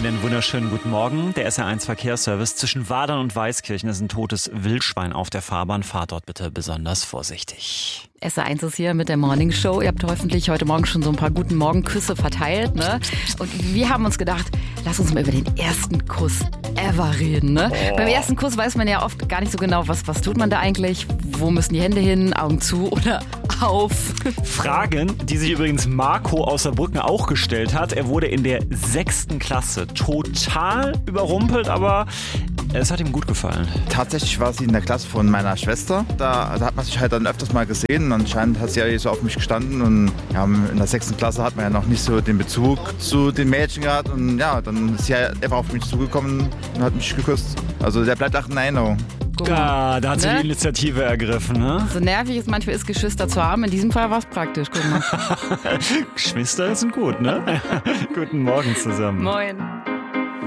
Einen wunderschönen guten Morgen. Der SR1 Verkehrsservice zwischen Wadern und Weißkirchen ist ein totes Wildschwein auf der Fahrbahn. Fahrt dort bitte besonders vorsichtig. SR1 ist hier mit der Morning Show. Ihr habt hoffentlich heute Morgen schon so ein paar guten Morgenküsse verteilt, ne? Und wir haben uns gedacht, lass uns mal über den ersten Kuss ever reden, ne? Beim ersten Kuss weiß man ja oft gar nicht so genau, was tut man da eigentlich? Wo müssen die Hände hin? Augen zu oder auf? Fragen, die sich übrigens Marco aus Saarbrücken auch gestellt hat. Er wurde in der 6. Klasse total überrumpelt, aber es hat ihm gut gefallen. Tatsächlich war sie in der Klasse von meiner Schwester. Da hat man sich halt dann öfters mal gesehen. Und anscheinend hat sie ja so auf mich gestanden. Und ja, in der 6. Klasse hat man ja noch nicht so den Bezug zu den Mädchen gehabt. Und ja, dann ist sie ja einfach auf mich zugekommen und hat mich geküsst. Also der bleibt auch in Erinnerung. Da hat sie die Initiative ergriffen, ne? So nervig es manchmal ist, Geschwister zu haben. In diesem Fall war es praktisch, guck mal. Geschwister sind gut, ne? Guten Morgen zusammen. Moin.